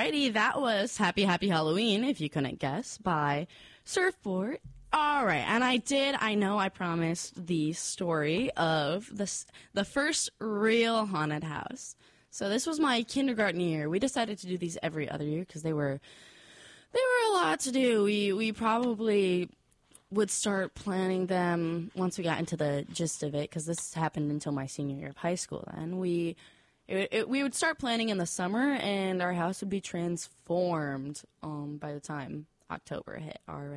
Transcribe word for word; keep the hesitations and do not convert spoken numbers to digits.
Alrighty, that was Happy Happy Halloween, if you couldn't guess, by Surfboard. Alright, and I did, I know I promised the story of the, the first real haunted house. So this was my kindergarten year. We decided to do these every other year because they were, they were a lot to do. We, we probably would start planning them once we got into the gist of it, because this happened until my senior year of high school. And we... It, it, we would start planning in the summer, and our house would be transformed um, by the time October hit already.